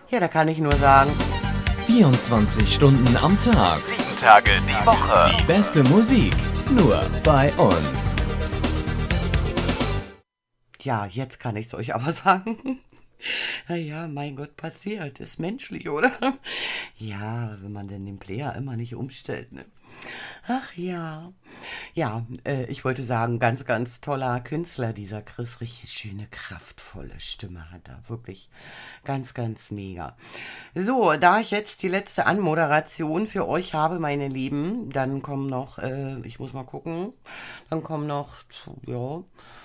Ja, da kann ich nur sagen, 24 Stunden am Tag. 7 Tage die Woche. Die beste Musik nur bei uns. ja, jetzt kann ich es euch aber sagen. Ja, mein Gott, passiert. Ist menschlich, oder? Ja, wenn man denn den Player immer nicht umstellt, ne? Ach ja. Ja, ich wollte sagen, ganz, ganz toller Künstler, dieser Chris. Richtig schöne, kraftvolle Stimme hat er. Wirklich ganz, ganz mega. So, da ich jetzt die letzte Anmoderation für euch habe, meine Lieben, dann kommen noch, ich muss mal gucken, dann kommen noch, ja,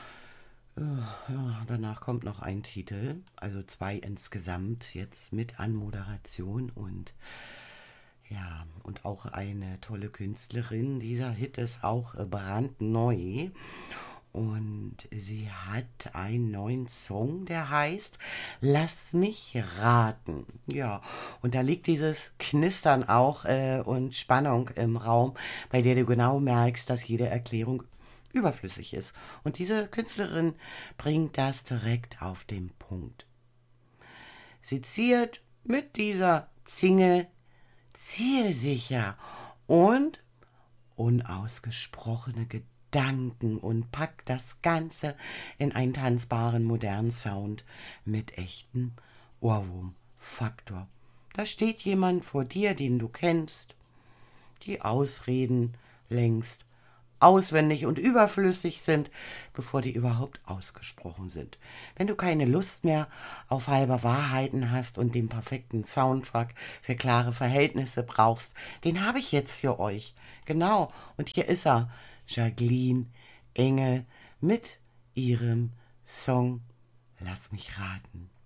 ja, danach kommt noch ein Titel, also 2 insgesamt, jetzt mit Anmoderation und ja, und auch eine tolle Künstlerin. Dieser Hit ist auch brandneu und sie hat einen neuen Song, der heißt Lass mich raten. Ja, und da liegt dieses Knistern auch und Spannung im Raum, bei der du genau merkst, dass jede Erklärung überflüssig ist. Und diese Künstlerin bringt das direkt auf den Punkt. Sie ziert mit dieser Single zielsicher und unausgesprochene Gedanken und packt das Ganze in einen tanzbaren, modernen Sound mit echtem Ohrwurm-Faktor. Da steht jemand vor dir, den du kennst, die Ausreden längst auswendig und überflüssig sind, bevor die überhaupt ausgesprochen sind. Wenn du keine Lust mehr auf halbe Wahrheiten hast und den perfekten Soundtrack für klare Verhältnisse brauchst, den habe ich jetzt für euch. Genau, und hier ist er, Jacqueline Engel mit ihrem Song Lass mich raten.